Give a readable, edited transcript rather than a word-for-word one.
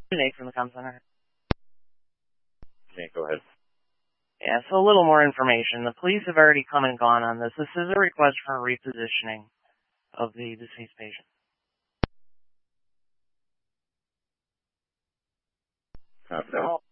Nate from the Com Center. Okay, go ahead. Yeah, so a little more information. The police have already come and gone on this. This is a request for a repositioning of the deceased patient. No.